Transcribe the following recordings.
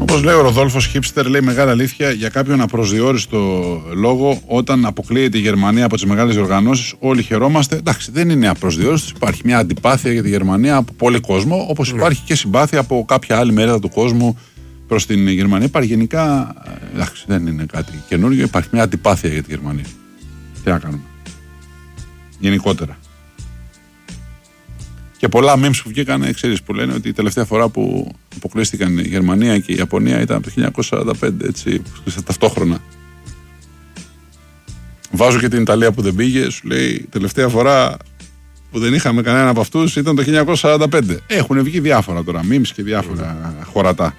Όπως λέει ο Ροδόλφος Χίπστερ, λέει μεγάλη αλήθεια για κάποιον απροσδιόριστο λόγο, όταν αποκλείεται η Γερμανία από τις μεγάλες οργανώσεις, όλοι χαιρόμαστε. Εντάξει, δεν είναι απροσδιόριστος. Υπάρχει μια αντιπάθεια για τη Γερμανία από πολύ κόσμο, όπως υπάρχει και συμπάθεια από κάποια άλλη μερίδα του κόσμου προς την Γερμανία. Υπάρχει γενικά. Εντάξει, δεν είναι κάτι καινούργιο. Υπάρχει μια αντιπάθεια για τη Γερμανία. Τι να κάνουμε. Γενικότερα. Και πολλά memes που βγήκαν, ξέρεις, που λένε ότι η τελευταία φορά που αποκλείστηκαν η Γερμανία και η Ιαπωνία ήταν από το 1945, έτσι, ταυτόχρονα. Βάζω και την Ιταλία που δεν πήγε, σου λέει, η τελευταία φορά που δεν είχαμε κανέναν από αυτούς ήταν το 1945. Έχουν βγει διάφορα τώρα, memes και διάφορα χωρατά.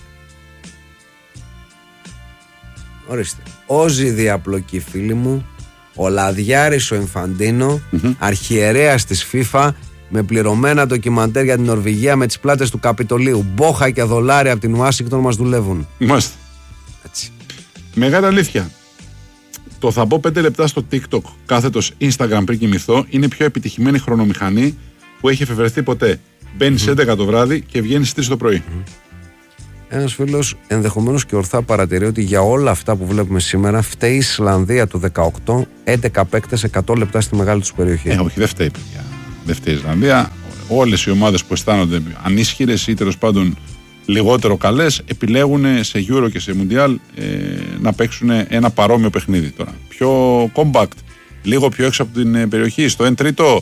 Ορίστε. Όζη διαπλοκή, φίλοι μου, ο Λαδιάρης ο Ινφαντίνο, αρχιερέας της FIFA, με πληρωμένα ντοκιμαντέρ για την Νορβηγία με τις πλάτες του Καπιτολίου. Μπόχα και δολάρια από την Ουάσιγκτον μας δουλεύουν. Μάλιστα. Έτσι. Μεγάλη αλήθεια. Το θα μπω 5 λεπτά στο TikTok κάθετος Instagram πριν κοιμηθώ είναι η πιο επιτυχημένη χρονομηχανή που έχει εφευρεθεί ποτέ. Μπαίνει σε 11 το βράδυ και βγαίνει στις 3 το πρωί. Ένας φίλος ενδεχομένως και ορθά παρατηρεί ότι για όλα αυτά που βλέπουμε σήμερα φταίει η Ισλανδία του 18, 11 παίκτες 100 λεπτά στη μεγάλη τους περιοχή. Όχι, δεν φταίει, παιδιά. Δεν φταίει η Ισλανδία. Όλες οι ομάδες που αισθάνονται ανίσχυρες ή τέλος πάντων λιγότερο καλές επιλέγουν σε Euro και σε Mundial να παίξουν ένα παρόμοιο παιχνίδι τώρα. Πιο compact, λίγο πιο έξω από την περιοχή, στο 1 τρίτο,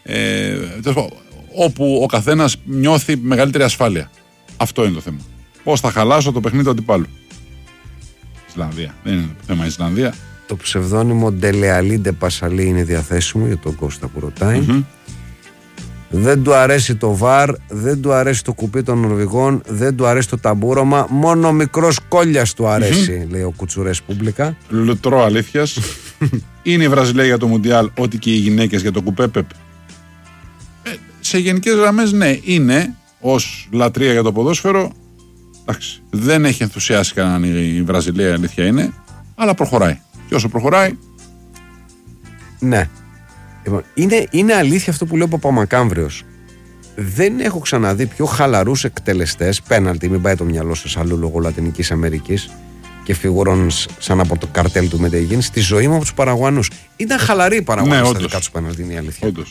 όπου ο καθένας νιώθει μεγαλύτερη ασφάλεια. Αυτό είναι το θέμα. Πώς θα χαλάσω το παιχνίδι του αντιπάλου. Ισλανδία. Δεν είναι το θέμα Ισλανδία. Το ψευδόνυμο Ντελεαλίντε Πασαλή είναι διαθέσιμο για τον Κώστα που ρωτάει. Δεν του αρέσει το βαρ, δεν του αρέσει το κουπί των Νορβηγών, δεν του αρέσει το ταμπούρωμα. Μόνο μικρός κόλλιας του αρέσει, λέει ο Κουτσουρές Πούμπλικα. Λουτρό αλήθειας. Είναι η Βραζιλία για το Μουντιάλ, ό,τι και οι γυναίκες για το κουπέ, Πεπ. Σε γενικές γραμμές, ναι, είναι ως λατρεία για το ποδόσφαιρο. Εντάξει, δεν έχει ενθουσιάσει κανέναν η Βραζιλία, η αλήθεια είναι, αλλά προχωράει. Και όσο προχωράει. Ναι. Είναι αλήθεια αυτό που λέει ο Παπαμακάμβριος. Δεν έχω ξαναδεί πιο χαλαρούς εκτελεστές, πέναλτι, μην πάει το μυαλό σας αλλού λόγω Λατινικής Αμερικής και φιγουρών σαν από το καρτέλ του Μεντεγίν, στη ζωή μου από τους Παραγουανούς. Ήταν χαλαροί οι Παραγουανοί στα δικά τους πέναλτι, είναι η αλήθεια. Όντως.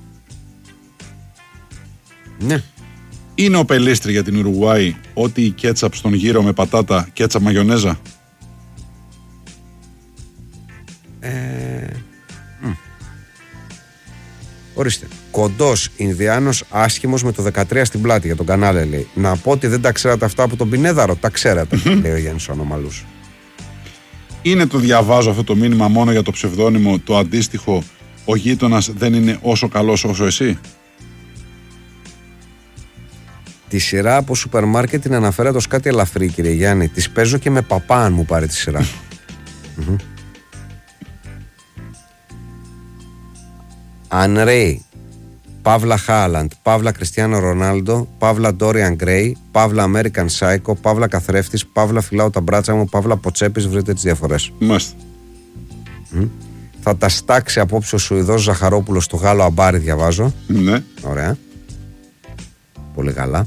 Ναι. Είναι ο Πελίστρη για την Ουρουγουάη ότι η κέτσαπ στον γύρο με πατάτα, κέτσαπ μαγιονέζα. Ορίστε. Κοντός Ινδιάνος, άσχημος με το 13 στην πλάτη για τον κανάλι, λέει. Να πω ότι δεν τα ξέρατε αυτά από τον Πινέδαρο. Τα ξέρατε, λέει ο Γιάννης ο Ανομαλούς. Είναι το διαβάζω αυτό το μήνυμα μόνο για το ψευδόνυμο, το αντίστοιχο, ο γείτονας δεν είναι όσο καλός όσο εσύ. Τη σειρά από σούπερ μάρκετ την αναφέρατε ως κάτι ελαφρύ, κύριε Γιάννη. Τις παίζω και με παπά αν μου πάρει τη σειρά. Ανρέι, Παύλα Χάλαντ, Παύλα Κριστιάνο Ρονάλντο, Παύλα Ντόριαν Γκρέι, Παύλα Αμέρικαν Σάικο, Παύλα Καθρέφτης, Παύλα Φυλάω τα μπράτσα μου, Παύλα Ποτσέπης, βρείτε τις διαφορές. Μάλιστα. Θα τα στάξει απόψε ο Σουηδός Ζαχαρόπουλος στο Γάλλο Αμπάρι, διαβάζω. Ναι. Ωραία. Πολύ καλά.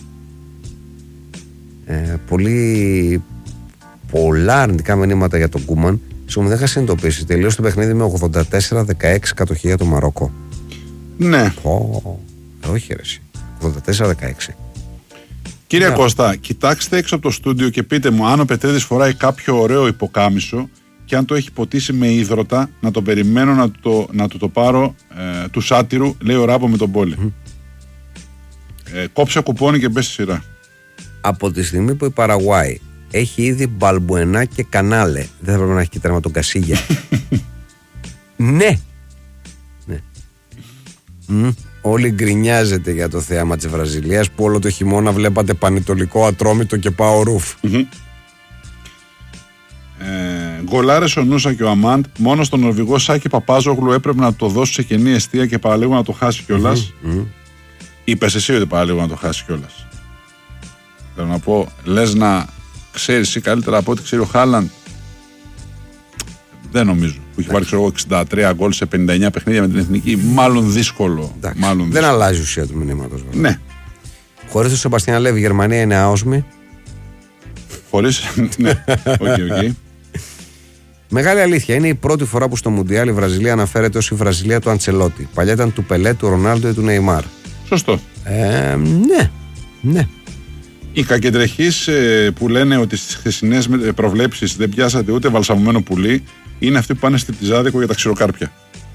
Πολλά αρνητικά μηνύματα για τον Κούμαν. Σου δεν είχα συνειδητοποιήσει. Τελείωσε το παιχνίδι με 84-16 κατοχή για το Μαρόκο. Ναι. Όχι, ρε. 84-16. Κύριε Κώστα, κοιτάξτε έξω από το στούντιο και πείτε μου αν ο Πετρίδης φοράει κάποιο ωραίο υποκάμισο και αν το έχει ποτίσει με ύδρωτα, να το περιμένω να του το πάρω του σάτυρου, λέει ο Ράπο με τον Πόλη. Κόψε κουπόνι και μπες στη σειρά. Από τη στιγμή που η Παραγουάη έχει ήδη Μπαλμπουενά και Κανάλε, δεν θα πρέπει να έχει και τέρμα τον Κασίγια. Ναι. Όλοι γκρινιάζετε για το θέαμα της Βραζιλίας που όλο το χειμώνα βλέπατε Πανετολικό, Ατρόμητο και Πάο Ρουφ. Γκολάρες ο Νούσα και ο Αμάντ. Μόνο στον Νορβηγό Σάκη Παπάζογλου έπρεπε να το δώσει σε κενή εστία και παραλίγο να το χάσει κιόλας. Είπες εσύ ότι παραλίγο να το χάσει κιόλας. Θέλω να πω, λες να ξέρεις εσύ καλύτερα από ό,τι ξέρει ο Χάλαντ. Δεν νομίζω. Που έχει πάρει 63 γκολ σε 59 παιχνίδια με την εθνική. Μάλλον δύσκολο. Δεν αλλάζει η ουσία του μηνύματος. Ναι. Χωρίς τον Σεμπαστιάν Λέβη, η Γερμανία είναι άοσμη. Χωρίς. Ναι, οκ. Μεγάλη αλήθεια. Είναι η πρώτη φορά που στο Μουντιάλ η Βραζιλία αναφέρεται ως η Βραζιλία του Αντσελότη. Παλιά ήταν του Πελέ, του Ρονάλντο ή του Νεϊμάρ. Σωστό. Ναι. Οι κακεντρεχείς που λένε ότι στις χθεσινές προβλέψεις δεν πιάσατε ούτε βαλσαμωμένο πουλί, είναι αυτοί που πάνε στη Πτυζάδικο για τα ξηροκάρπια.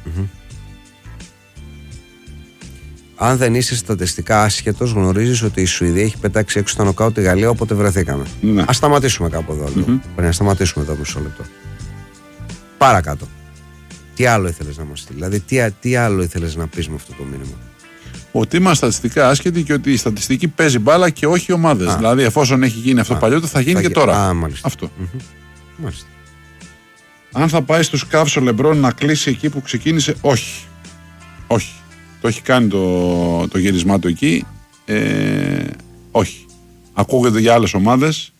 Αν δεν είσαι στατιστικά άσχετος, γνωρίζεις ότι η Σουηδία έχει πετάξει έξω στα νοκάουτ τη Γαλλία όποτε βρεθήκαμε. Ναι. Ας σταματήσουμε κάπου εδώ. Πρέπει να σταματήσουμε εδώ μισό λεπτό. Παρακάτω. Τι άλλο ήθελες να μας στείλει, δηλαδή τι άλλο ήθελες να πεις με αυτό το μήνυμα? Ότι είμαστε στατιστικά άσχετοι και ότι η στατιστική παίζει μπάλα και όχι οι ομάδες. Δηλαδή, εφόσον έχει γίνει αυτό παλιότερα, θα γίνει και τώρα. Μάλιστα. Αυτό. Μάλιστα. Αν θα πάει στους Cavs ο Λεμπρόν να κλείσει εκεί που ξεκίνησε, όχι. Όχι. Το έχει κάνει το γυρισμά του εκεί. Όχι. Ακούγεται για άλλες ομάδες.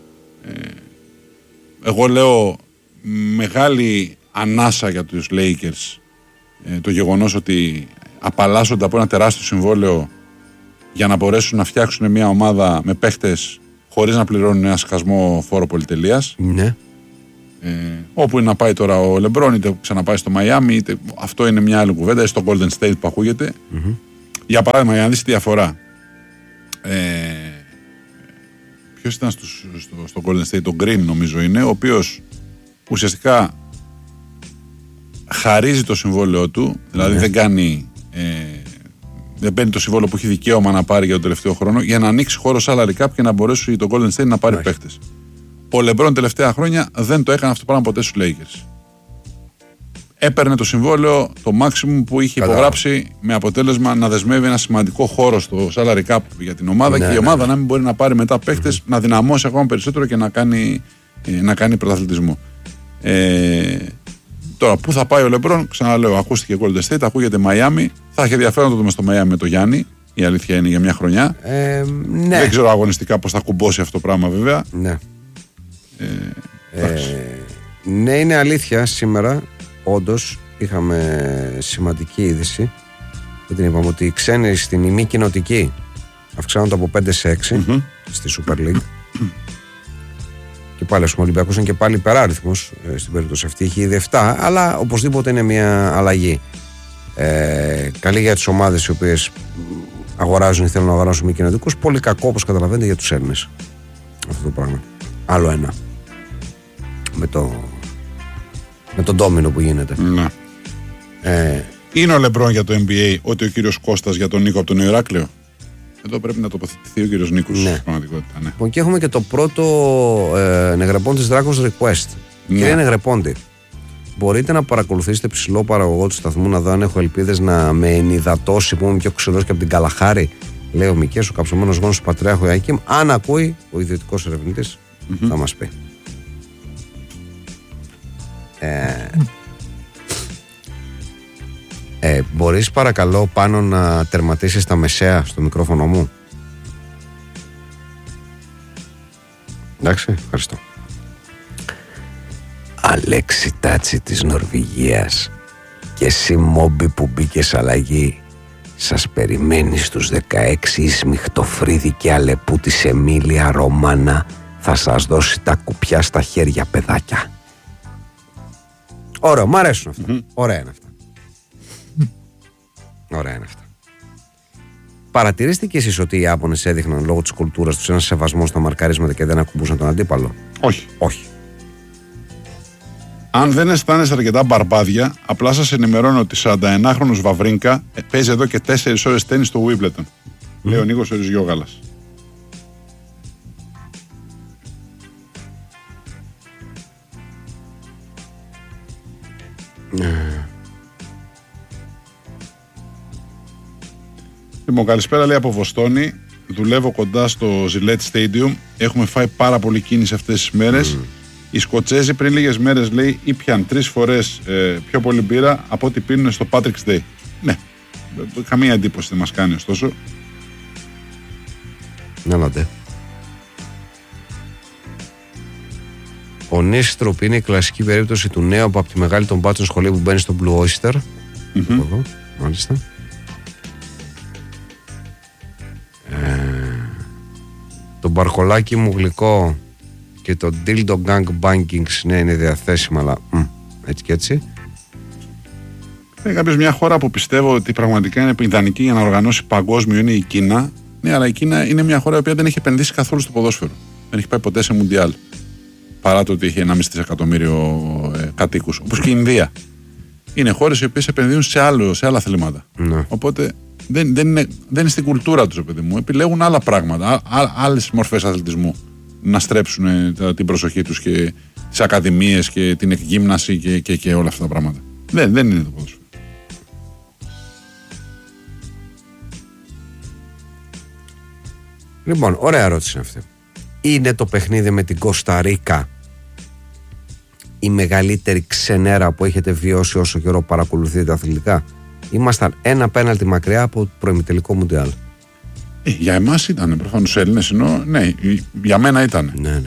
Εγώ λέω μεγάλη ανάσα για τους Lakers το γεγονός ότι απαλλάσσονται από ένα τεράστιο συμβόλαιο για να μπορέσουν να φτιάξουν μια ομάδα με παίχτες χωρίς να πληρώνουν ένα σκασμό φόρο πολυτελείας. Ναι. Όπου είναι να πάει τώρα ο Λεμπρόν, είτε ξαναπάει στο Μαϊάμι, είτε αυτό είναι μια άλλη κουβέντα, ή στο Golden State που ακούγεται. Για παράδειγμα, για να δεις τη διαφορά. Ποιος ήταν στο Golden State, το Green νομίζω είναι, ο οποίος ουσιαστικά χαρίζει το συμβόλαιο του, δηλαδή δεν κάνει. Δεν παίρνει το συμβόλαιο που έχει δικαίωμα να πάρει για τον τελευταίο χρόνο για να ανοίξει χώρο salary cap και να μπορέσει το Golden State να πάρει παίχτες. Ο Λεμπρόν τελευταία χρόνια δεν το έκανε αυτό το πράγμα ποτέ στους Lakers. Έπαιρνε το συμβόλαιο, το maximum που είχε υπογράψει, με αποτέλεσμα να δεσμεύει ένα σημαντικό χώρο στο salary cap για την ομάδα και η ομάδα να μην μπορεί να πάρει μετά παίχτες, να δυναμώσει ακόμα περισσότερο και να κάνει πρωταθλητισμό. Τώρα, πού θα πάει ο Λεμπρόν, ξαναλέω, ακούστηκε Golden State, ακούγεται Miami. Θα έχει ενδιαφέρον να το δούμε στο Miami με το Γιάννη. Η αλήθεια είναι για μια χρονιά. Ναι. Δεν ξέρω αγωνιστικά πώς θα κουμπώσει αυτό το πράγμα, βέβαια. Ναι. Ναι, είναι αλήθεια. Σήμερα, όντως, είχαμε σημαντική είδηση. Δεν την είπαμε ότι οι ξένοι στην ημί κοινοτική αυξάνονται από 5 σε 6 στη Super League. Και πάλι, ο Ολυμπιακός είναι και πάλι υπεράριθμος στην περίπτωση αυτή. Έχει ήδη 7, αλλά οπωσδήποτε είναι μια αλλαγή. Καλή για τις ομάδες οι οποίες αγοράζουν ή θέλουν να αγοράσουν μη κοινοτικούς. Πολύ κακό, όπως καταλαβαίνετε, για τους Έλληνες. Αυτό το πράγμα. Άλλο ένα. Με τον ντόμινο που γίνεται. Ναι. Είναι ο Λεμπρόν για το NBA ότι ο κύριος Κώστας για τον Νίκο από τον Ηράκλειο. Εδώ πρέπει να τοποθετηθεί ο κύριος Νίκος. Ναι. Πραγματικότητα, ναι. Και έχουμε και το πρώτο Νεγρεπόντης Dragons Request. Ναι. Κύριε Νεγρεπόντη, μπορείτε να παρακολουθήσετε ψηλό παραγωγό του σταθμού να δω αν έχω ελπίδες να με ενυδατώσει που είμαι πιο ξυλός και από την Καλαχάρη? Λέει ο Μικές, ο καψωμένος γόνος του Πατριάρχου Ιάκημ. Αν ακούει, ο ιδιωτικός ερευνητής θα μας πει. Μπορείς παρακαλώ πάνω να τερματίσεις τα μεσαία στο μικρόφωνο μου? Εντάξει, ευχαριστώ. Αλέξη Τάτσι της Νορβηγίας και εσύ Μόμπι που μπήκες αλλαγή, σας περιμένει στους 16 η Σμιχτοφρίδη και Αλεπού της Εμίλια Ρωμάνα. Θα σας δώσει τα κουπιά στα χέρια, παιδάκια. Ωραίο, μ' αρέσουν αυτά. Ωραία είναι αυτά. Ωραία είναι αυτά. Παρατηρήστε κι εσείς ότι οι Ιάπωνες έδειχναν λόγω της κουλτούρας τους ένα σεβασμό στα μαρκαρίσματα και δεν ακουμπούσαν τον αντίπαλο? Όχι. Όχι. Αν δεν αισθάνεσαι αρκετά μπαρμπάδια, απλά σας ενημερώνω ότι 41χρονος Βαβρίνκα παίζει εδώ και 4 ώρες τένις στο Wimbledon. Λέει ο Νίκος Οριζιόγαλας. Λοιπόν, καλησπέρα, λέει από Βοστόνη. Δουλεύω κοντά στο Gillette Stadium. Έχουμε φάει πάρα πολύ κίνηση αυτές τις μέρες. Οι Σκοτσέζοι πριν λίγες μέρες, λέει, ήπιαν 3 φορές πιο πολύ μπύρα από ό,τι πίνουν στο Patrick's Day. Ναι, καμία εντύπωση δεν μας κάνει ωστόσο. Ναι. Ο Νίστροπ είναι η κλασική περίπτωση του νέου από τη μεγάλη των μπάτσων σχολείου που μπαίνει στο Blue Oyster. Εδώ, μάλιστα. Το μπαρκολάκι μου γλυκό Και το Dildo Gang Bankings, ναι, είναι διαθέσιμα, αλλά έτσι και έτσι. Είναι κάποιος μια χώρα που πιστεύω ότι πραγματικά είναι ιδανική για να οργανώσει παγκόσμιο, είναι η Κίνα. Ναι, αλλά η Κίνα είναι μια χώρα που δεν έχει επενδύσει καθόλου στο ποδόσφαιρο. Δεν έχει πάει ποτέ σε Μουντιάλ. Παρά το ότι έχει 1,5 δισεκατομμύριο κατοίκους. Όπως και η Ινδία. Είναι χώρες οι οποίες επενδύουν σε άλλα αθλήματα. Ναι. Οπότε δεν είναι στην κουλτούρα τους, παιδί μου. Επιλέγουν άλλα πράγματα, άλλες μορφές αθλητισμού να στρέψουν την προσοχή τους και τις ακαδημίες και την εκγύμναση και όλα αυτά τα πράγματα. Δεν είναι το ποδόσφαιρο. Λοιπόν, ωραία ερώτηση είναι αυτή. Είναι το παιχνίδι με την Κοσταρίκα η μεγαλύτερη ξενέρα που έχετε βιώσει όσο καιρό παρακολουθείτε τα αθλητικά? Ήμασταν ένα πέναλτι μακριά από το προημιτελικό Μουντιάλ. Για εμάς ήταν, προφανώς τους Έλληνες, ναι, για μένα ήταν. Ναι.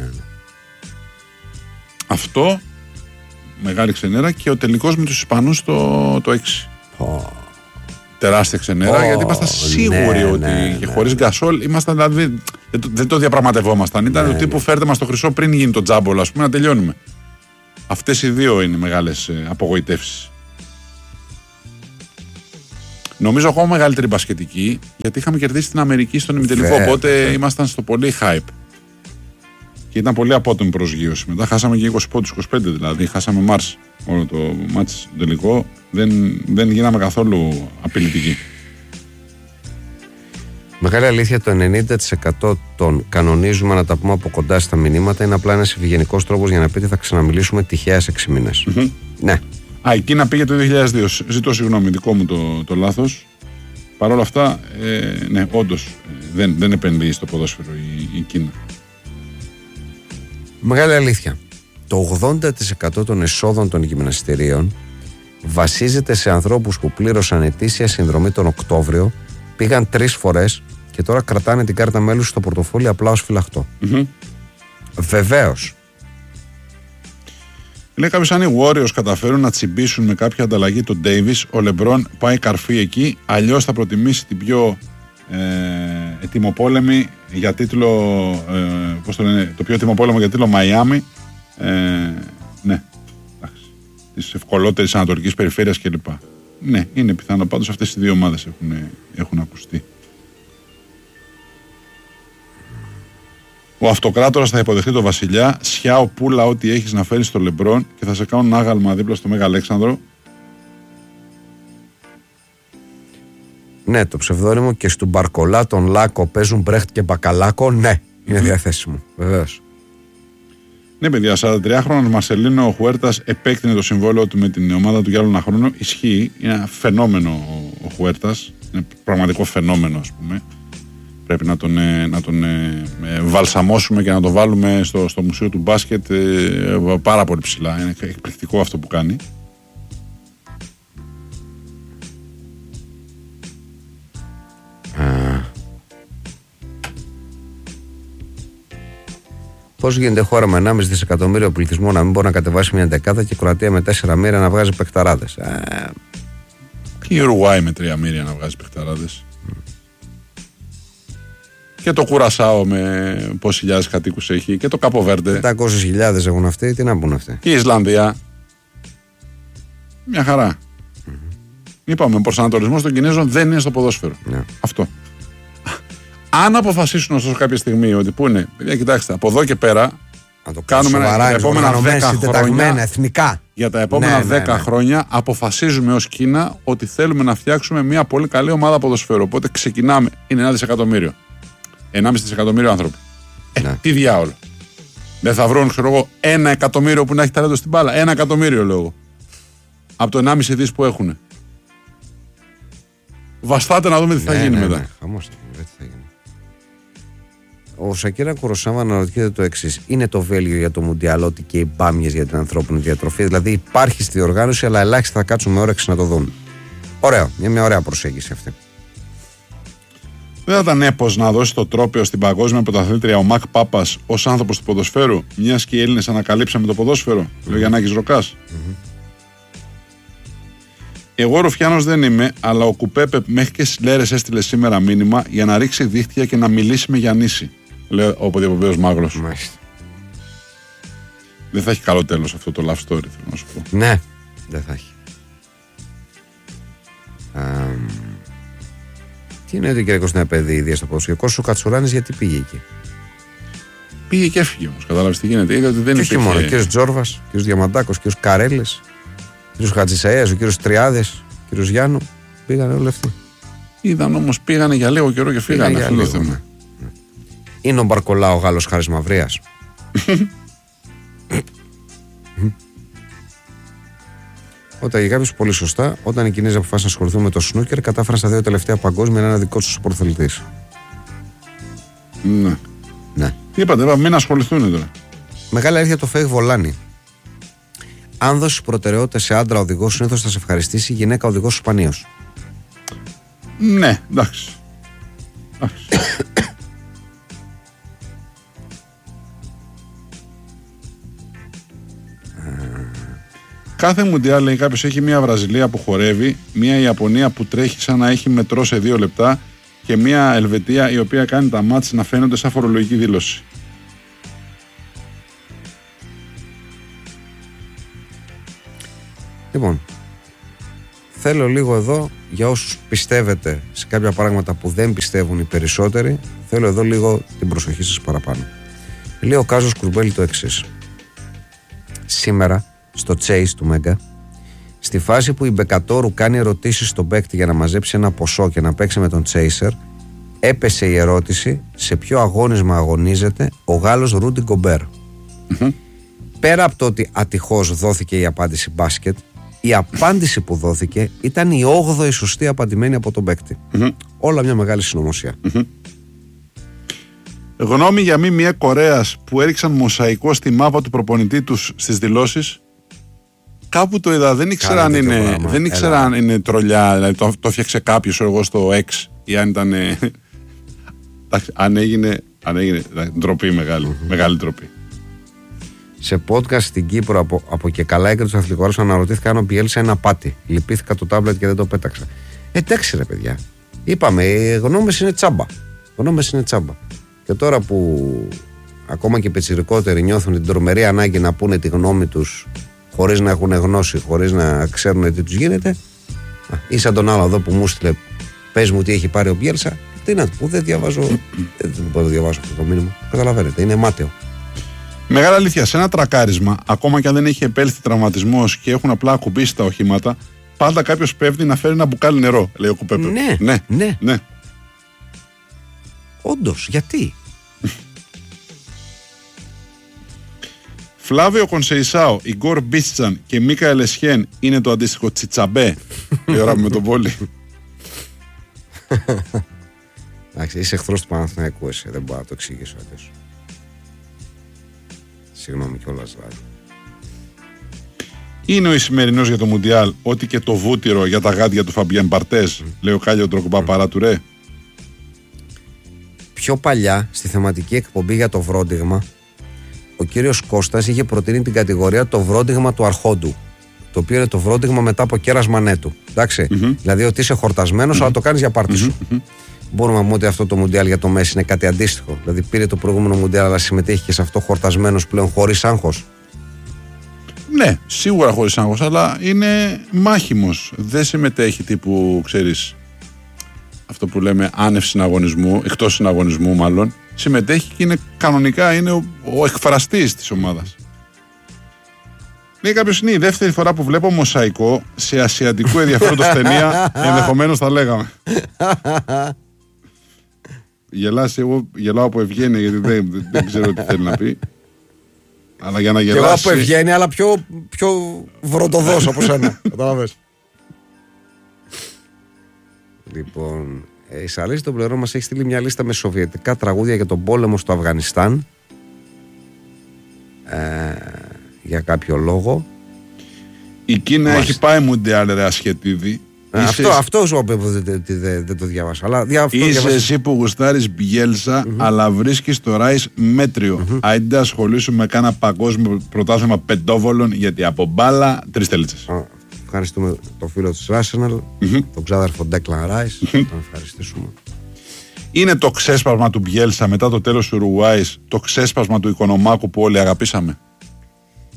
Αυτό, μεγάλη ξενέρα, και ο τελικός με τους Ισπανούς το 6. Τεράστια ξενέρα, γιατί ήμασταν σίγουροι ότι και χωρίς Γκασόλ ήμασταν, δηλαδή, δεν το διαπραγματευόμασταν. Ήταν του τύπου φέρτε μας το χρυσό πριν γίνει το τζάμπολ, ας πούμε, να τελειώνουμε. Αυτές οι δύο είναι μεγάλες απογοητεύσεις. Νομίζω ακόμα μεγαλύτερη μπασκετική, γιατί είχαμε κερδίσει την Αμερική στον ημιτελικό, οπότε ήμασταν στο πολύ hype. Και ήταν πολύ απότομη προσγείωση. Μετά χάσαμε και 20 πόντους, 25 δηλαδή. Χάσαμε Μάρς όλο το μάτς τελικό. Δεν γίναμε καθόλου απειλητικοί. Μεγάλη αλήθεια, το 90% των κανονίζουμε να τα πούμε από κοντά στα μηνύματα είναι απλά ένας ευγενικός τρόπος για να πείτε θα ξαναμιλήσουμε τυχαία σε 6 μήνες. Ναι. Η Κίνα πήγε το 2002. Ζητώ συγγνώμη, δικό μου το λάθος. Παρ' όλα αυτά, ναι, όντως δεν επενδύει στο ποδόσφαιρο η Κίνα. Μεγάλη αλήθεια. Το 80% των εσόδων των γυμναστηρίων βασίζεται σε ανθρώπους που πλήρωσαν ετήσια συνδρομή τον Οκτώβριο, πήγαν 3 φορές και τώρα κρατάνε την κάρτα μέλους στο πορτοφόλι απλά ως φυλαχτό. Βεβαίως. Λέει κάποιος, αν οι Warriors καταφέρουν να τσιμπήσουν με κάποια ανταλλαγή τον Davis, ο LeBron πάει καρφί εκεί, αλλιώς θα προτιμήσει την πιο ετοιμοπόλεμη για τίτλο, πώς το λένε, το πιο ετοιμοπόλεμο για τίτλο Μαϊάμι, ναι, της ευκολότερης ανατολικής περιφέρειας κλπ. Ναι, είναι πιθανό, πάντως αυτές οι δύο ομάδες έχουν ακουστεί. Ο αυτοκράτορας θα υποδεχτεί τον βασιλιά, σιάω πουλα ό,τι έχεις να φέρεις στο Λεμπρόν και θα σε κάνουν άγαλμα δίπλα στο Μέγα Αλέξανδρο. Ναι, το ψευδόνυμο και στον Μπαρκολά τον Λάκο παίζουν Μπρέχτ και Μπακαλάκο, ναι, είναι διαθέσιμο, βεβαίως. Ναι, παιδιά, 43χρονος Μαρσελίνο Χουέρτας επέκτηνε το συμβόλαιο του με την ομάδα του για άλλο ένα χρόνο. Ισχύει, είναι ένα φαινόμενο ο Χουέρτας, είναι πραγματικό φαινόμενο, ας πούμε. Πρέπει να τον βαλσαμώσουμε και να το βάλουμε στο μουσείο του μπάσκετ πάρα πολύ ψηλά. Είναι εκπληκτικό αυτό που κάνει. Πώς γίνεται χώρα με 1,5 δισεκατομμύριο πληθυσμό να μην μπορεί να κατεβάσει μια δεκάδα και η Κροατία με 4 μοίρια να βγάζει παιχταράδες? Και η Ουρουάη με 3 μοίρια να βγάζει παιχταράδες. Και το Κουρασάο με πόσοι χιλιάδες κατοίκους έχει. Και το Καποβέρντε. 500.000 έχουν αυτοί, τι να μπουν αυτοί. Και η Ισλανδία. Μια χαρά. Είπαμε, ο προσανατολισμός των Κινέζων δεν είναι στο ποδόσφαιρο. Αυτό. Αν αποφασίσουν ωστόσο κάποια στιγμή ότι πού είναι, παιδιά, κοιτάξτε, από εδώ και πέρα να το κάνουμε για τα επόμενα 10 χρόνια. Εθνικά. Για τα επόμενα 10 χρόνια αποφασίζουμε ως Κίνα ότι θέλουμε να φτιάξουμε μια πολύ καλή ομάδα ποδοσφαίρου. Οπότε ξεκινάμε. Είναι 1 δισεκατομμύριο. 1,5 δισεκατομμύριο άνθρωποι. Τι διάολο. Δεν θα βρουν, ξέρω εγώ, 1 εκατομμύριο που να έχει ταλέντο στην μπάλα. 1 εκατομμύριο λόγο. Από το 1,5 δις που έχουν. Βαστάτε να δούμε τι θα γίνει μετά. Χαμός τι θα γίνει. Ο Σακίρα Κουροσάβα αναρωτιέται το εξής. Είναι το Βέλγιο για το Μουντιάλ ότι και οι μπάμιες για την ανθρώπινη διατροφή? Δηλαδή υπάρχει στη διοργάνωση, αλλά ελάχιστα θα κάτσουν με όρεξη να το δουν. Ωραίο. Μια ωραία προσέγγιση αυτή. Δεν θα ήταν έπος να δώσει το τρόπαιο στην παγκόσμια πρωταθλήτρια ο Μακ Πάπας ως άνθρωπος του ποδοσφαίρου, μιας και οι Έλληνες ανακαλύψαμε το ποδόσφαιρο? Λέει ο Γιαννάκης Ροκάς. Εγώ Ρουφιάνος δεν είμαι, αλλά ο Κουπέπε μέχρι και στις Λέρες έστειλε σήμερα μήνυμα για να ρίξει δίχτυα και να μιλήσει με Γιαννίση. Λέει ο Ποδιαποπέος Μάγρος. Δεν θα έχει καλό τέλος αυτό το love story, θέλω να σου πω. Ναι, δεν θα έχει. Τι είναι ότι κύριε Κώστα παιδί ίδια στο ποδόσφαιρο? Ο Κώστας ο Κατσουράνης γιατί πήγε εκεί? Πήγε και έφυγε όμως, κατάλαβες τι γίνεται. Είδα ότι δεν υπήρχε. Όχι μόνο, ο κύριος Τζόρβας, ο κύριος Διαμαντάκος, ο κύριος Καρέλης, ο κύριος Χατζησαΐας, ο κύριος Τριάδες, ο κύριος Γιάννου. Πήγανε όλοι αυτοί. Είδαν όμως, πήγανε για λίγο καιρό και φύγανε. Αυτό το θέμα. Είναι ο Μπαρκολά ο Γάλλος Χάρης Μαυρίας? Όταν για κάποιους πολύ σωστά, όταν οι Κινέζοι αποφάσισαν να ασχοληθούν με το σνούκερ, κατάφεραν στα 2 τελευταία παγκόσμια να είναι δικό του πρωταθλητής. Ναι. Ναι. Είπατε, μην ασχοληθούν τώρα. Μεγάλη αλήθεια το Φέγ Βολάνη. Αν δώσει προτεραιότητα σε άντρα οδηγό, συνήθως θα σε ευχαριστήσει, γυναίκα οδηγός σπανίως. Ναι, εντάξει. Κάθε Μουντιάλ, λέει κάποιος, έχει μια Βραζιλία που χορεύει, μια Ιαπωνία που τρέχει σαν να έχει μετρό σε 2 λεπτά και μια Ελβετία η οποία κάνει τα μάτς να φαίνονται σαν φορολογική δήλωση. Λοιπόν, θέλω λίγο εδώ, για όσους πιστεύετε σε κάποια πράγματα που δεν πιστεύουν οι περισσότεροι, θέλω εδώ λίγο την προσοχή σας παραπάνω. Λέει ο Κάζος Κουρμπέλη το εξής. Σήμερα, στο Chase του Μέγκα, στη φάση που η Μπεκατόρου κάνει ερωτήσεις στον παίκτη για να μαζέψει ένα ποσό και να παίξει με τον Chaser, έπεσε η ερώτηση σε ποιο αγώνισμα αγωνίζεται ο Γάλλος Ρούντι Γκομπέρ. Πέρα από το ότι ατυχώς δόθηκε η απάντηση μπάσκετ, η απάντηση που δόθηκε ήταν η 8η σωστή απαντημένη από τον παίκτη. Όλα μια μεγάλη συνωμοσία. Γνώμη για ΜΜΕ Κορέας που έριξαν μοσαϊκό στη μάπα του προπονητή τους στις δηλώσεις. Κάπου το είδα, δεν ήξερα αν είναι τρολιά, δηλαδή το έφτιαξε κάποιος εγώ στο X ή αν ήταν. αν έγινε ντροπή μεγάλη ντροπή. Σε podcast στην Κύπρο από και καλά έκρινε του αθλητικού, αναρωτήθηκα αν ο Μπιέλσα είναι απάτη. Λυπήθηκα το τάμπλετ και δεν το πέταξα. Εντάξει ρε παιδιά. Είπαμε, οι γνώμες είναι τσάμπα. Και τώρα που ακόμα και οι πιτσιρικότεροι νιώθουν την τρομερή ανάγκη να πούνε τη γνώμη τους χωρίς να έχουν γνώση, χωρίς να ξέρουν τι τους γίνεται, ή σαν τον άλλο εδώ που μου στείλε, πες μου τι έχει πάρει ο Μπιέλσα. Τι να του πω, δεν μπορώ να διαβάσω αυτό το μήνυμα. Καταλαβαίνετε, είναι μάταιο. Μεγάλη αλήθεια, σε ένα τρακάρισμα, ακόμα και αν δεν έχει επέλθει τραυματισμός και έχουν απλά ακουμπήσει τα οχήματα, πάντα κάποιος πέφτει να φέρει ένα μπουκάλι νερό, λέει ο Κουπέπε. Ναι. Όντως, γιατί? Φλάβιο Κονσεϊσάο, Ιγκόρ Μπίστσαν και Μίκα Ελεσχέν είναι το αντίστοιχο Τσιτσαμπέ. Η ώρα με τον πόλη. Εντάξει, είσαι εχθρός του Παναθηναϊκού, εσύ. Δεν μπορώ να το εξηγήσω αλλιώς. Συγγνώμη κιόλας, δηλαδή. Είναι ο Ισημερινός για το Μουντιάλ ότι και το βούτυρο για τα γάντια του Φαμπιέν Μπαρτέζ, λέει ο Κάλιο Ντρογκμπά παρά του ρε. Πιο παλιά, στη θεματική εκπομπή για το βρόντιγμα, ο κύριος Κώστας είχε προτείνει την κατηγορία το βρόντιγμα του αρχόντου. Το οποίο είναι το βρόντιγμα μετά από κέρασμα νέτου. Εντάξει. Δηλαδή ότι είσαι χορτασμένος, αλλά το κάνεις για πάρτι σου. Μπορούμε να πούμε ότι αυτό το Μουντιάλ για το Μέση είναι κάτι αντίστοιχο. Δηλαδή πήρε το προηγούμενο Μουντιάλ, αλλά συμμετέχει και σε αυτό χορτασμένος πλέον χωρίς άγχος. Ναι, σίγουρα χωρίς άγχος, αλλά είναι μάχημος. Δεν συμμετέχει τύπου, ξέρεις, αυτό που λέμε άνευ συναγωνισμού, εκτός συναγωνισμού μάλλον. Συμμετέχει και είναι κανονικά είναι ο εκφραστής της ομάδας. Λέει κάποιος, είναι η δεύτερη φορά που βλέπω μοσαϊκό σε ασιατικού ενδιαφέροντος ταινία, ενδεχομένως θα λέγαμε. Γελάσει, εγώ γελάω από ευγένεια γιατί δεν ξέρω τι θέλει να πει. Αλλά για να γελάσει. Γελάω από ευγένεια, αλλά πιο βροντοδός από σένα. Κατάλαβες. Λοιπόν, η Σαλέση τον Πλερό μας έχει στείλει μια λίστα με σοβιετικά τραγούδια για τον πόλεμο στο Αφγανιστάν. Για κάποιο λόγο. Η Κίνα έχει πάει Μουντιάλ, ρε Ασχετίδη. Αυτό σου είπε ότι δεν το διάβασα. Αλλά είσαι εσύ που γουστάρεις Μπιέλσα, αλλά βρίσκεις το ράις μέτριο. Άιντε ασχολήσου με κάνα παγκόσμιο πρωτάθλημα πεντόβολων, γιατί από μπάλα 3 τελίτσες. Ευχαριστούμε τον φίλο του Arsenal, τον ξάδερφο Ντέκλαν Ράις. Τον ευχαριστήσουμε. Είναι το ξέσπασμα του Μπιέλσα μετά το τέλος του Ουρουάης, το ξέσπασμα του Οικονομάκου που όλοι αγαπήσαμε.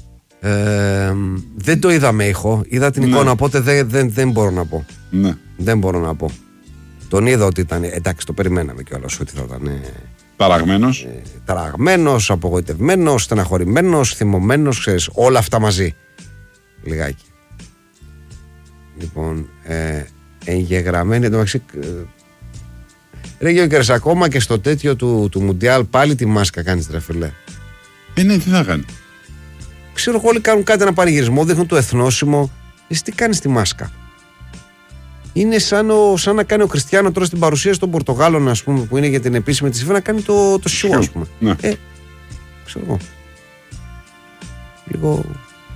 Δεν το είδα με ήχο. Είδα την εικόνα, οπότε δεν μπορώ να πω. Ναι. Δεν μπορώ να πω. Τον είδα ότι ήταν. Εντάξει, το περιμέναμε κιόλας ότι θα ήταν. Ταραγμένος, απογοητευμένος, στεναχωρημένος, θυμωμένος, ξέρεις, όλα αυτά μαζί. Λιγάκι. Λοιπόν, εγγεγραμμένη εντωμεταξύ. Ρε Γιώκερς, ακόμα και στο τέτοιο του Μουντιάλ πάλι τη μάσκα κάνεις, ρε φίλε. Ναι, τι θα κάνει. Ξέρω εγώ, όλοι κάνουν κάτι, ένα πανηγυρισμό, δείχνουν το εθνόσημο. Εσύ τι κάνεις τη μάσκα. Είναι σαν να κάνει ο Κριστιάνο τώρα στην παρουσίαση των Πορτογάλων, ας πούμε, που είναι για την επίσημη της FIFA, να κάνει το σιού, ας πούμε. Ναι. Ξέρω εγώ. Λίγο.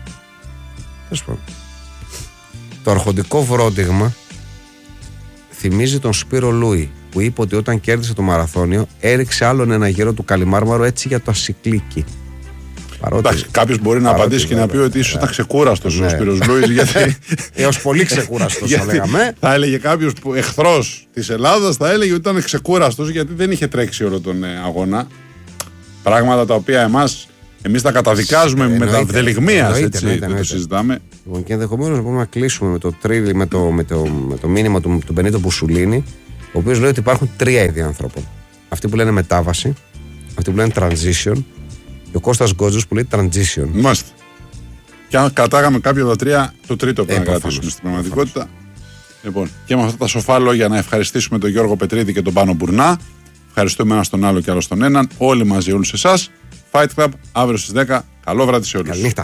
Το αρχοντικό βρόντιγμα θυμίζει τον Σπύρο Λούι, που είπε ότι όταν κέρδισε το μαραθώνιο έριξε άλλον ένα γύρο του Καλιμάρμαρο έτσι για το ασυκλίκι. Εντάξει, κάποιος μπορεί να απαντήσει και να πει ότι ίσως ήταν ξεκούραστος ο Σπύρος Λούις. Γιατί... έως πολύ ξεκούραστος, θα λέγαμε. Θα έλεγε κάποιος εχθρός της Ελλάδας, θα έλεγε ότι ήταν ξεκούραστος γιατί δεν είχε τρέξει όλο τον αγώνα. Πράγματα τα οποία εμείς τα καταδικάζουμε με τα βδελιγμίας, έτσι το συζητάμε. Λοιπόν, και ενδεχομένως μπορούμε να κλείσουμε με το μήνυμα του Μπενίτο Μπουσουλίνη, ο οποίος λέει ότι υπάρχουν 3 είδη ανθρώπων. Αυτοί που λένε μετάβαση, αυτοί που λένε transition, και ο Κώστας Γκότζος που λέει transition. Μάλιστα. Και αν κρατάγαμε κάποιο από τα 3, το τρίτο πρέπει να κρατήσουμε στην πραγματικότητα. Λοιπόν, και με αυτά τα σοφά λόγια να ευχαριστήσουμε τον Γιώργο Πετρίδη και τον Πάνο Μπουρνά. Ευχαριστούμε ένα στον άλλο και άλλο στον έναν. Όλοι μαζί, όλους εσάς. Fight Club, αύριο στις 10. Καλό βράδυ σε όλους. Καληνύχτα.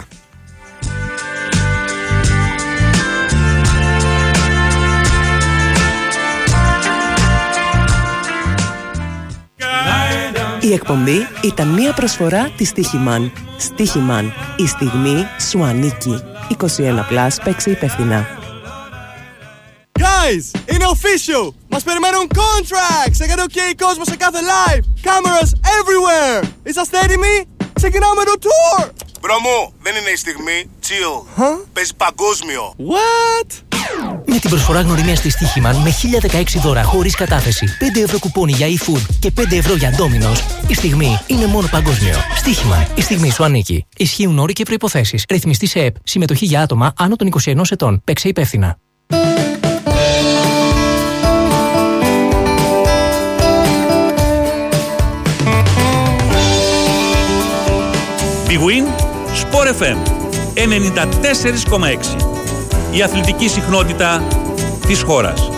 Η εκπομπή ήταν μία προσφορά της Στίχημαν. Στίχημαν. Η στιγμή σου ανήκει. 21+, παίξε υπεύθυνα. Guys, είναι official! Μας περιμένουν contracts! Έκανε OK κόσμο σε κάθε live! Cameras everywhere! Είσαστε έτοιμοι? Ξεκινάμε το tour! Μπρο μου, δεν είναι η στιγμή. Chill. Παίζει παγκόσμιο. What? Με την προσφορά γνωριμίας της Στίχημαν με 1016 δώρα χωρίς κατάθεση, 5 ευρώ κουπόνι για eFood και 5 ευρώ για Domino's, η στιγμή είναι μόνο παγκόσμιο. Στίχημαν, η στιγμή σου ανήκει. Ισχύουν όροι και προϋποθέσεις. Ρυθμιστή σε ΕΠ. Συμμετοχή για άτομα άνω των 21 ετών. Παίξε υπεύθυνα. Big Win, Sport FM 94,6. Η αθλητική συχνότητα της χώρας.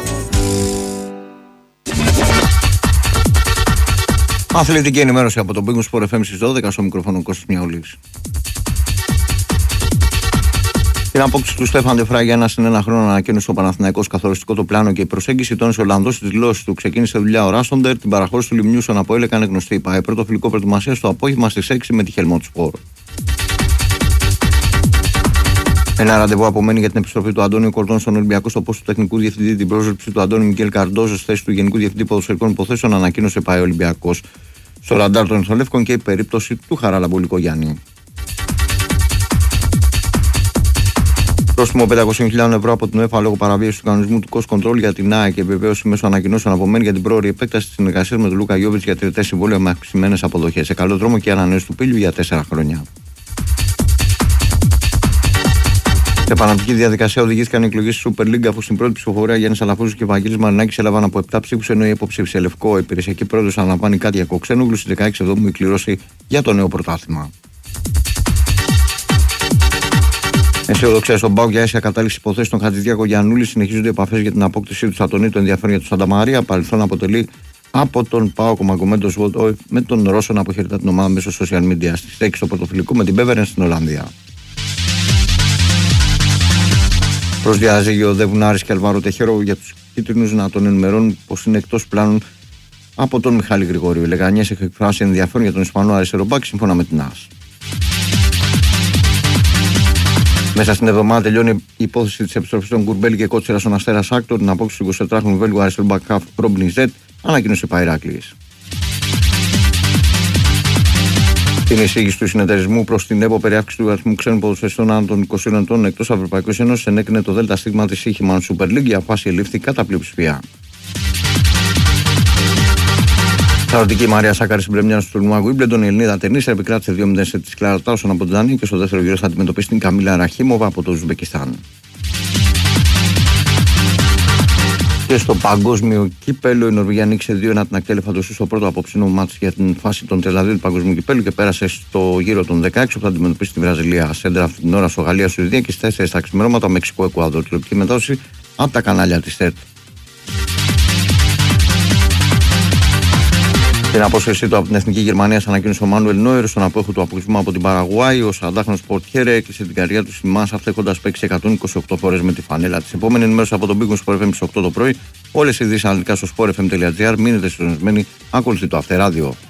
Αθλητική ενημέρωση από τον Big Win Sport FM στις 12, στο μικρόφωνο Κώστας Μιαούλης. Την απόκτηση του Στέφαν Ντεφρά για 1+1 χρόνο ανακοίνωσε ο Παναθηναϊκός καθοριστικό το πλάνο και η προσέγγιση τόνισε ο Ολλανδός στις δηλώσεις του. Ξεκίνησε δουλειά ο Ράσοντερ, την παραχώρηση του Λιμνιού στον Αποέλ έκανε γνωστή η ΠΑΕ. Πρώτο φιλικό προετοιμασία στο απόγευμα στις 6 με τη Χελμόντ Σπορ. Ένα ραντεβού απομένει για την επιστροφή του Αντώνιου Κορδόν στον Ολυμπιακό στο πόστο του τεχνικού διευθυντή. Την πρόσληψη του Αντώνιου Μικέλ Καρντόζο στη θέση του Γενικού Διευθυντή Ποδοσφαιρικών Υποθέσεων ανακοίνωσε ΠΑΕ Ολυμπιακός. Στο ραντάρ των Εθνολεύκων και η περίπτωση του Χαράλαμπου Λυκογιάννη. Πρόστιμο 500.000 ευρώ από την UEFA λόγω παραβίαση του κανονισμού του cost control για την ΑΕΚ και επιβεβαίωση μέσω ανακοινώσεων απομένει για την πρόωρη επέκταση τη συνεργασία με τον Λούκα Γιόβιτς για τριετές συμβόλαιο με αυξημένες αποδοχές. Σε καλό δρόμο και ανανέωση του Πύλιου για 4 χρόνια. Σε επαναληπτική διαδικασία οδηγήθηκαν οι εκλογές στη Super League, αφού στην πρώτη ψηφοφορία Γιάννης Αλαφούζος και Βαγγέλης Μαρινάκης έλαβαν από 7 ψήφους, ενώ η υποψήφοι σε Λευκό υπηρεσιακή πρόεδρος αναλαμβάνει Κάτια Κοξένογλου στις 16 Εβδόμου η κληρώση για το νέο πρωτάθλημα. Αισιοδοξία στον ΠΑΟΚ για αίσια κατάληξη υποθέσεων των Χατζηδιάκο Γιαννούλη. Συνεχίζονται οι επαφές για την απόκτησή του Σατονί. Το ενδιαφέρον για τον Σάντα Μαρία. Παρελθόν αποτελεί από τον ΠΑΟΚ ο Μαγκομέντος Βολτόι με τον Ρώσο να αποχαιρετά την ομάδα μέσω social media. Στις 6 στο πρωτοφιλικό με την Μπέβερεν στην Ολλανδία. Προς διαζύγιο οδεύουν Άρης και Αλβάρο Τεχέρο για τους κίτρινους να τον ενημερώνουν πως είναι εκτός πλάνων από τον Μιχάλη Γρηγορίου. Η Λεγανιές έχει εκφράσει ενδιαφέρον για τον Ισπανό αριστερό μπακ σύμφωνα με την ΑΣ. Μέσα στην εβδομάδα τελειώνει η υπόθεση της επιστροφής των Κουρμπέλη και Κότσερα στον Αστέρα Σάκτορ. Την απόκτηση του 24χρονου Βέλγου αριστερού μπακ Ρόμπιν Ζετ ανακοίνωσε η Παϊράκλης. Την εισήγηση του συνεταιρισμού προς την ΕΠΟ περί αύξηση του αριθμού ξένων ποδοσφαιριστών άνω των 20 ετών εκτός Ευρωπαϊκής Ένωσης ενέκρινε το ΔΣ της Στίχημαν Super League, η απόφαση ελήφθη κατά πλειοψηφία. Σταυρωτική Μαρία Σάκαρη στην πρεμιέρα του τουρνουά Wimbledon. Η Ελληνίδα τενίσια επικράτησε 2-0 σε τη Κλάρα Τάουσον από την Δανία και στο δεύτερο γύρο θα αντιμετωπίσει την Καμίλα Ραχίμοβα από το Ουσμπεκιστάν. Και στο παγκόσμιο κύπελο η Νορβηγία νίκησε 2-1 την Ακτέλεφα του στο πρώτο απόψινο μάτς για την φάση των 32 του παγκόσμιου κυπέλου και πέρασε στο γύρο των 16 που θα αντιμετωπίσει τη Βραζιλία. Σέντρα αυτή την ώρα στο Γαλλία-Σουηδία και στις 4 τα ξημερώματα Μεξικό-Εκουαδόρ. Τηλεοπτική μετάδοση από τα κανάλια της ΕΡΤ. Την απόσυρσή του από την Εθνική Γερμανία ανακοίνωσε ο Μάνουελ Νόιερ στον απόϊχο του αποκλεισμού από την Παραγουάη. Ο 40χρονος Πορτιέρε έκλεισε την καριέρα του στη Μάσα έχοντας παίξει 128 φορές με τη φανέλα της. Επόμενη ενημέρωση από τον Big Sport FM στις 8 το πρωί. Όλες οι ειδήσεις αναλυτικά στο sportfm.gr. Μείνετε συντονισμένοι, ακολουθεί το After Radio.